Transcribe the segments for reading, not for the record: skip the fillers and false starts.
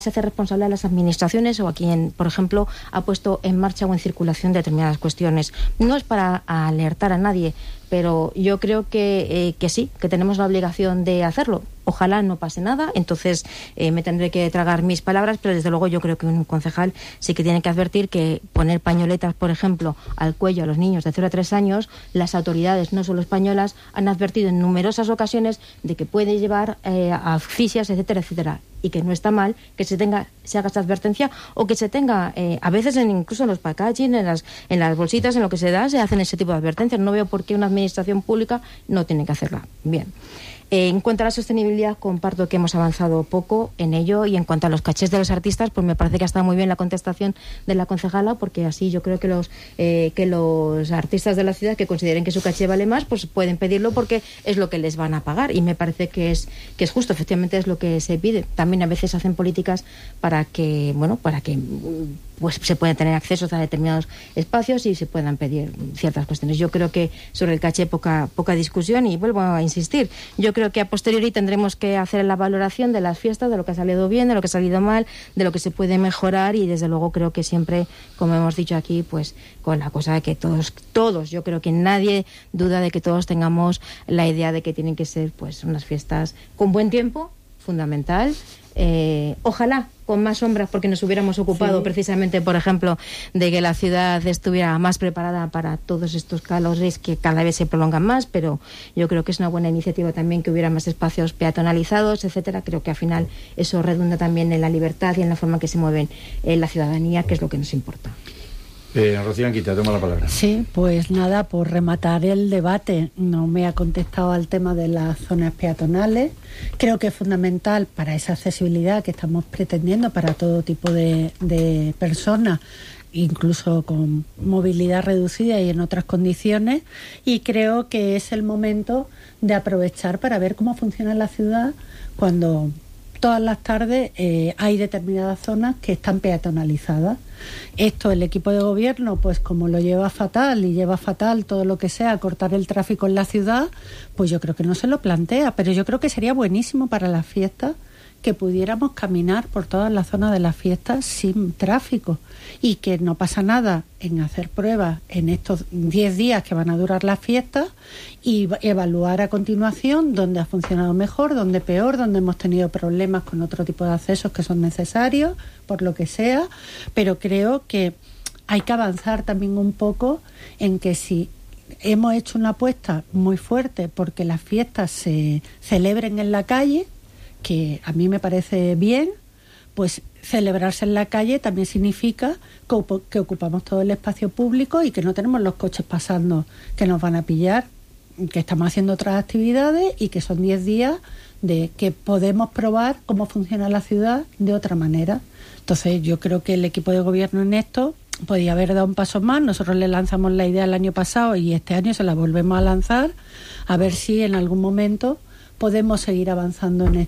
se hace responsable a las administraciones o a quien, por ejemplo, ha puesto en marcha o en circulación determinadas cuestiones. No es para alertar a nadie, pero yo creo que sí, que tenemos la obligación de hacerlo. Ojalá no pase nada, entonces me tendré que tragar mis palabras, pero desde luego yo creo que un concejal sí que tiene que advertir que poner pañoletas, por ejemplo, al cuello a los niños de 0 a 3 años, las autoridades, no solo españolas, han advertido en numerosas ocasiones de que puede llevar a asfixias, etcétera, etcétera, y que no está mal que se haga esta advertencia o que se tenga, a veces incluso en los packaging, en las bolsitas, en lo que se da, se hacen ese tipo de advertencias. No veo por qué una administración pública no tiene que hacerla. Bien. En cuanto a la sostenibilidad, comparto que hemos avanzado poco en ello, y en cuanto a los cachés de los artistas, pues me parece que ha estado muy bien la contestación de la concejala, porque así yo creo que los artistas de la ciudad que consideren que su caché vale más, pues pueden pedirlo porque es lo que les van a pagar, y me parece que es justo, efectivamente es lo que se pide. También a veces hacen políticas para que pues se puedan tener acceso a determinados espacios y se puedan pedir ciertas cuestiones. Yo creo que sobre el caché poca discusión, y vuelvo a insistir, yo creo que a posteriori tendremos que hacer la valoración de las fiestas, de lo que ha salido bien, de lo que ha salido mal, de lo que se puede mejorar, y desde luego creo que siempre, como hemos dicho aquí, pues con la cosa de que todos, yo creo que nadie duda de que todos tengamos la idea de que tienen que ser pues unas fiestas con buen tiempo, fundamental. Ojalá con más sombras, porque nos hubiéramos ocupado precisamente, por ejemplo, de que la ciudad estuviera más preparada para todos estos calores que cada vez se prolongan más, pero yo creo que es una buena iniciativa también que hubiera más espacios peatonalizados, etcétera. Creo que al final eso redunda también en la libertad y en la forma que se mueven la ciudadanía, que es lo que nos importa. Rocío Anguita, toma la palabra. Sí, pues nada, por rematar el debate, no me ha contestado al tema de las zonas peatonales. Creo que es fundamental para esa accesibilidad que estamos pretendiendo para todo tipo de personas, incluso con movilidad reducida y en otras condiciones, y creo que es el momento de aprovechar para ver cómo funciona la ciudad cuando todas las tardes hay determinadas zonas que están peatonalizadas. Esto el equipo de gobierno, pues como lo lleva fatal y lleva fatal todo lo que sea cortar el tráfico en la ciudad, pues yo creo que no se lo plantea, pero yo creo que sería buenísimo para las fiestas que pudiéramos caminar por todas las zonas de las fiestas sin tráfico, y que no pasa nada en hacer pruebas en estos 10 días que van a durar las fiestas y evaluar a continuación dónde ha funcionado mejor, dónde peor, dónde hemos tenido problemas con otro tipo de accesos que son necesarios, por lo que sea, pero creo que hay que avanzar también un poco en que si hemos hecho una apuesta muy fuerte porque las fiestas se celebren en la calle, que a mí me parece bien, pues celebrarse en la calle también significa que ocupamos todo el espacio público y que no tenemos los coches pasando que nos van a pillar, que estamos haciendo otras actividades y que son 10 días de que podemos probar cómo funciona la ciudad de otra manera. Entonces yo creo que el equipo de gobierno en esto podía haber dado un paso más. Nosotros le lanzamos la idea el año pasado y este año se la volvemos a lanzar, a ver si en algún momento podemos seguir avanzando en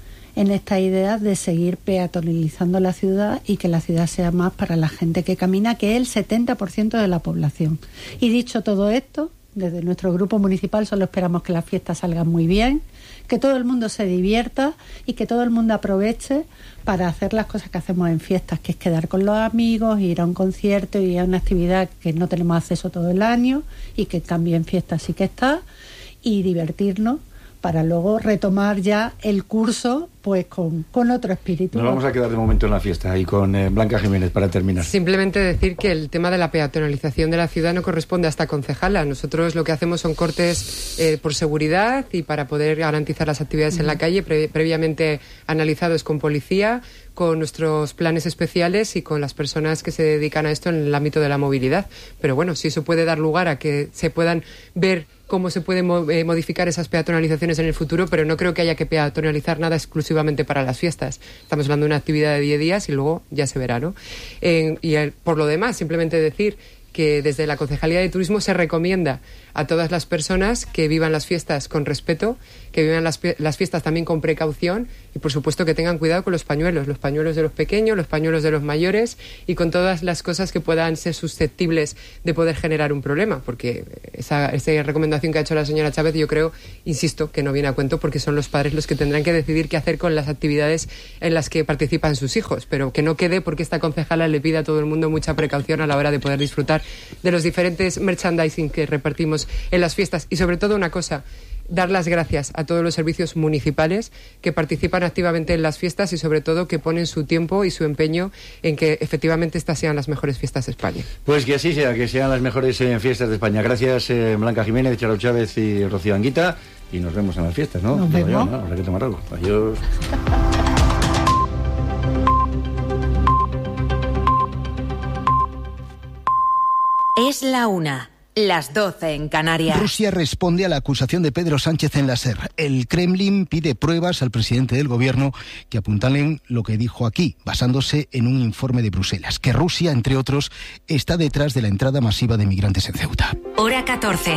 esta idea de seguir peatonalizando la ciudad y que la ciudad sea más para la gente que camina, que es el 70% de la población. Y dicho todo esto, desde nuestro grupo municipal solo esperamos que las fiestas salgan muy bien, que todo el mundo se divierta y que todo el mundo aproveche para hacer las cosas que hacemos en fiestas, que es quedar con los amigos, ir a un concierto, ir a una actividad que no tenemos acceso todo el año y que cambie en fiestas sí que está, y divertirnos para luego retomar ya el curso pues con otro espíritu. Nos vamos a quedar de momento en la fiesta y con Blanca Jiménez para terminar. Simplemente decir que el tema de la peatonalización de la ciudad no corresponde a esta concejala. Nosotros lo que hacemos son cortes por seguridad y para poder garantizar las actividades en la calle, previamente analizados con policía, con nuestros planes especiales y con las personas que se dedican a esto en el ámbito de la movilidad. Pero bueno, si eso puede dar lugar a que se puedan ver cómo se pueden modificar esas peatonalizaciones en el futuro, pero no creo que haya que peatonalizar nada exclusivamente para las fiestas. Estamos hablando de una actividad de 10 días y luego ya se verá, ¿no? Por lo demás, simplemente decir que desde la Concejalía de Turismo se recomienda a todas las personas que vivan las fiestas con respeto, que vivan las fiestas también con precaución y, por supuesto, que tengan cuidado con los pañuelos de los pequeños, los pañuelos de los mayores y con todas las cosas que puedan ser susceptibles de poder generar un problema, porque esa recomendación que ha hecho la señora Chávez, yo creo, insisto, que no viene a cuento, porque son los padres los que tendrán que decidir qué hacer con las actividades en las que participan sus hijos, pero que no quede porque esta concejala le pide a todo el mundo mucha precaución a la hora de poder disfrutar de los diferentes merchandising que repartimos en las fiestas. Y sobre todo una cosa, dar las gracias a todos los servicios municipales que participan activamente en las fiestas y sobre todo que ponen su tiempo y su empeño en que efectivamente estas sean las mejores fiestas de España. Pues que así sea, que sean las mejores fiestas de España. Gracias Blanca Jiménez, Charo Chávez y Rocío Anguita, y nos vemos en las fiestas, ¿no? Nos vemos. ¿No? Habrá que tomar algo. Adiós. Es la 1. Las 12 en Canarias. Rusia responde a la acusación de Pedro Sánchez en la SER. El Kremlin pide pruebas al presidente del gobierno que apuntalen lo que dijo aquí, basándose en un informe de Bruselas, que Rusia, entre otros, está detrás de la entrada masiva de migrantes en Ceuta. Hora 14.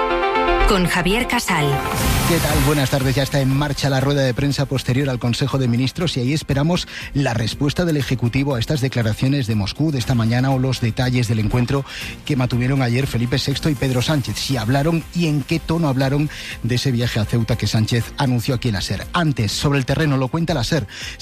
Con Javier Casal. ¿Qué tal? Buenas tardes. Ya está en marcha la rueda de prensa posterior al Consejo de Ministros y ahí esperamos la respuesta del Ejecutivo a estas declaraciones de Moscú de esta mañana o los detalles del encuentro que mantuvieron ayer Felipe VI y Pedro Sánchez. Si hablaron y en qué tono hablaron de ese viaje a Ceuta que Sánchez anunció aquí en la SER. Antes, sobre el terreno, lo cuenta la SER.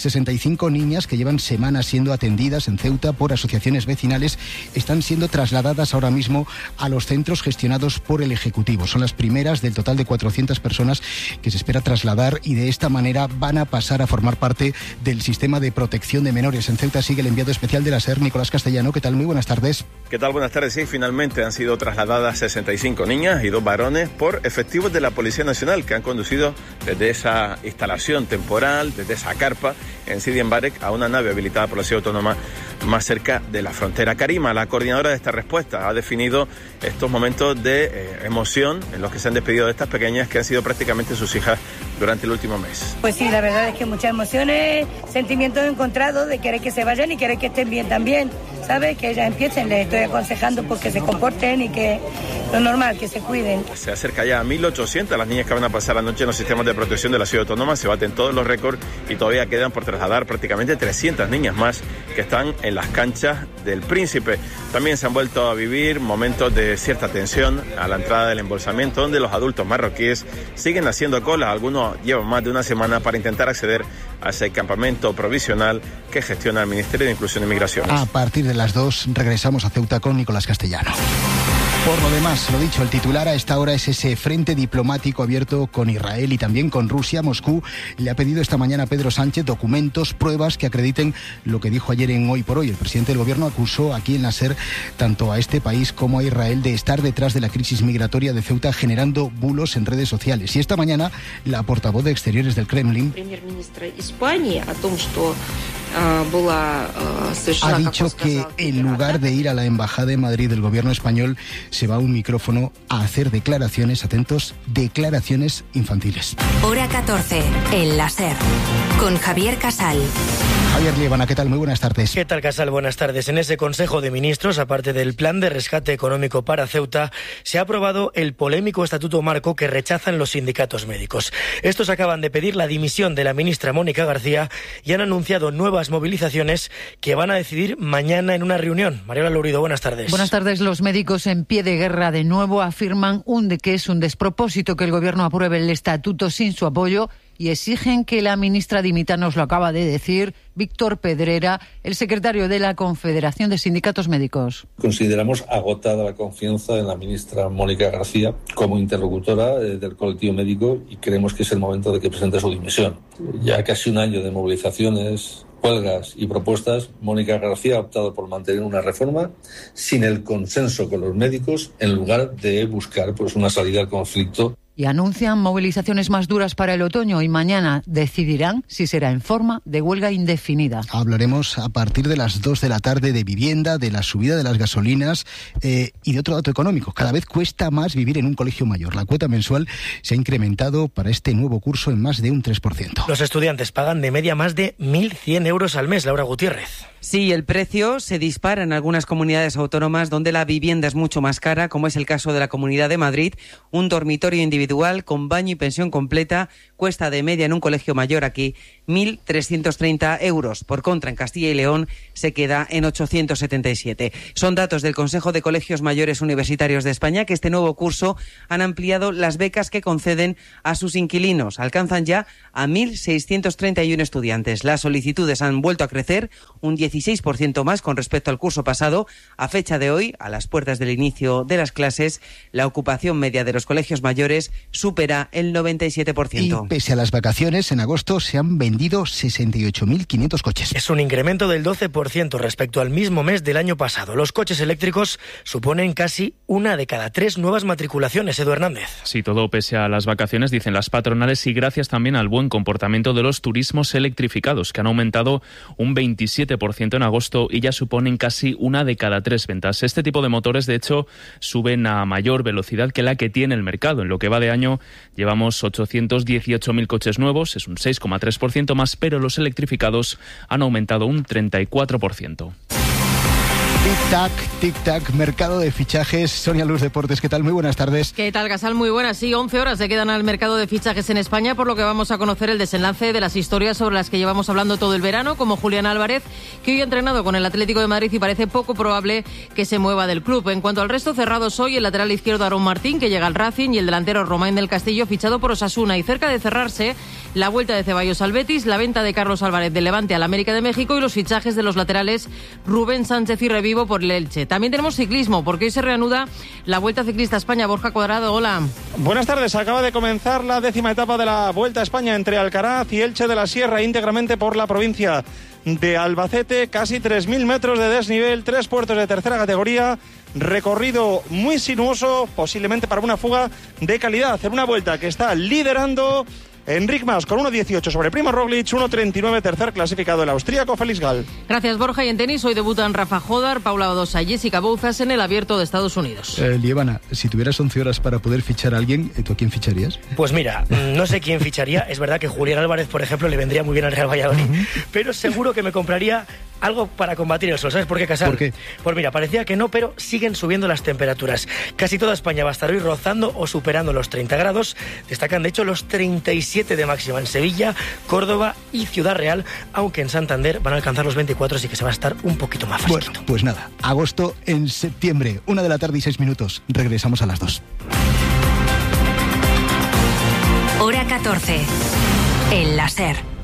65 niñas que llevan semanas siendo atendidas en Ceuta por asociaciones vecinales están siendo trasladadas ahora mismo a los centros gestionados por el Ejecutivo. Son las primeras del total de 400 personas que se espera trasladar y de esta manera van a pasar a formar parte del sistema de protección de menores. En Ceuta sigue el enviado especial de la SER, Nicolás Castellano. ¿Qué tal? Muy buenas tardes. ¿Qué tal? Buenas tardes. Sí, finalmente han sido trasladadas 65 niñas y 2 varones por efectivos de la Policía Nacional que han conducido desde esa instalación temporal, desde esa carpa en Sidi Mbarek a una nave habilitada por la Ciudad Autónoma más cerca de la frontera. Karima, la coordinadora de esta respuesta, ha definido estos momentos de emoción en los que se han despedido de estas pequeñas que han sido prácticamente sus hijas durante el último mes. Pues sí, la verdad es que muchas emociones, sentimientos encontrados de querer que se vayan y querer que estén bien también, ¿sabes? Que ellas empiecen, les estoy aconsejando porque se comporten y que lo normal, que se cuiden. Se acerca ya a 1.800 las niñas que van a pasar la noche en los sistemas de protección de la Ciudad Autónoma, se baten todos los récords y todavía quedan por trasladar prácticamente 300 niñas más que están en las canchas del Príncipe. También se han vuelto a vivir momentos de cierta tensión a la entrada del embolsamiento, donde los adultos marroquíes siguen haciendo cola. Algunos llevan más de una semana para intentar acceder a ese campamento provisional que gestiona el Ministerio de Inclusión y Migraciones. A partir de las 2 regresamos a Ceuta con Nicolás Castellano. Por lo demás, lo dicho, el titular a esta hora es ese frente diplomático abierto con Israel y también con Rusia. Moscú le ha pedido esta mañana a Pedro Sánchez documentos, pruebas que acrediten lo que dijo ayer en Hoy por Hoy. El presidente del gobierno acusó aquí en la SER tanto a este país como a Israel de estar detrás de la crisis migratoria de Ceuta generando bulos en redes sociales. Y esta mañana la portavoz de Exteriores del Kremlin ha dicho que en lugar de ir a la embajada de Madrid del gobierno español se va a un micrófono a hacer declaraciones, atentos, declaraciones infantiles. Hora 14 en la SER con Javier Casal. Javier Liébana, ¿qué tal? Muy buenas tardes. ¿Qué tal, Casal? Buenas tardes. En ese Consejo de Ministros, aparte del plan de rescate económico para Ceuta, se ha aprobado el polémico Estatuto Marco que rechazan los sindicatos médicos. Estos acaban de pedir la dimisión de la ministra Mónica García y han anunciado nuevas movilizaciones que van a decidir mañana en una reunión. Mariola Lourido, buenas tardes. Buenas tardes. Los médicos en pie de guerra de nuevo afirman que es un despropósito que el Gobierno apruebe el Estatuto sin su apoyo y exigen que la ministra dimita. Nos lo acaba de decir Víctor Pedrera, el secretario de la Confederación de Sindicatos Médicos. Consideramos agotada la confianza en la ministra Mónica García como interlocutora del colectivo médico y creemos que es el momento de que presente su dimisión. Ya casi un año de movilizaciones, huelgas y propuestas, Mónica García ha optado por mantener una reforma sin el consenso con los médicos en lugar de buscar una salida al conflicto. Y anuncian movilizaciones más duras para el otoño y mañana decidirán si será en forma de huelga indefinida. Hablaremos a partir de las 2 de la tarde de vivienda, de la subida de las gasolinas y de otro dato económico. Cada vez cuesta más vivir en un colegio mayor. La cuota mensual se ha incrementado para este nuevo curso en más de un 3%. Los estudiantes pagan de media más de 1.100 euros al mes, Laura Gutiérrez. Sí, el precio se dispara en algunas comunidades autónomas donde la vivienda es mucho más cara, como es el caso de la Comunidad de Madrid. Un dormitorio individual con baño y pensión completa cuesta de media en un colegio mayor aquí 1.330 euros. Por contra, en Castilla y León se queda en 877. Son datos del Consejo de Colegios Mayores Universitarios de España, que este nuevo curso han ampliado las becas que conceden a sus inquilinos. Alcanzan ya a 1.631 estudiantes. Las solicitudes han vuelto a crecer un 16% más con respecto al curso pasado. A fecha de hoy, a las puertas del inicio de las clases, la ocupación media de los colegios mayores supera el 97%. Y pese a las vacaciones, en agosto se han vendido 68.500 coches. Es un incremento del 12% respecto al mismo mes del año pasado. Los coches eléctricos suponen casi 1 de cada 3 nuevas matriculaciones. Edu Hernández. Sí, todo pese a las vacaciones, dicen las patronales, y gracias también al buen comportamiento de los turismos electrificados, que han aumentado un 27% en agosto y ya suponen casi 1 de cada 3 ventas. Este tipo de motores, de hecho, suben a mayor velocidad que la que tiene el mercado. En lo que va de año llevamos 818.000 coches nuevos, es un 6,3% más, pero los electrificados han aumentado un 34%. Tic-tac, tic-tac, mercado de fichajes. Sonia Luz Deportes, ¿qué tal? Muy buenas tardes. ¿Qué tal, Gasal? Muy buenas. Sí, 11 horas se quedan al mercado de fichajes en España, por lo que vamos a conocer el desenlace de las historias sobre las que llevamos hablando todo el verano, como Julián Álvarez, que hoy ha entrenado con el Atlético de Madrid y parece poco probable que se mueva del club. En cuanto al resto, cerrados hoy el lateral izquierdo Aarón Martín, que llega al Racing, y el delantero Romain del Castillo, fichado por Osasuna. Y cerca de cerrarse la vuelta de Ceballos al Betis, la venta de Carlos Álvarez del Levante al América de México y los fichajes de los laterales Rubén Sánchez y Revivo por el Elche. También tenemos ciclismo, porque hoy se reanuda la Vuelta Ciclista a España. Borja Cuadrado, hola. Buenas tardes. Acaba de comenzar la 10ª etapa de la Vuelta a España entre Alcaraz y Elche de la Sierra, íntegramente por la provincia de Albacete. Casi 3.000 metros de desnivel, 3 puertos de tercera categoría, recorrido muy sinuoso, posiblemente para una fuga de calidad, en una vuelta que está liderando Enric Mas con 1.18 sobre Primo Roglic, 1.39 tercer clasificado el austríaco Felix Gall. Gracias, Borja. Y en tenis hoy debutan Rafa Jodar, Paula Badosa y Jessica Bouzas en el Abierto de Estados Unidos. Lievana, si tuvieras 11 horas para poder fichar a alguien, ¿tú a quién ficharías? Pues mira, no sé quién ficharía. Es verdad que Julián Álvarez, por ejemplo, le vendría muy bien al Real Valladolid, pero seguro que me compraría algo para combatir el sol. ¿Sabes por qué, Casal? ¿Por qué? Pues mira, parecía que no, pero siguen subiendo las temperaturas. Casi toda España va a estar hoy rozando o superando los 30 grados. Destacan, de hecho, los 37 de máxima en Sevilla, Córdoba y Ciudad Real, aunque en Santander van a alcanzar los 24, así que se va a estar un poquito más fresquito. Bueno, pues nada, agosto en septiembre, 1:06 PM. Regresamos a las 2. Hora 14. El láser.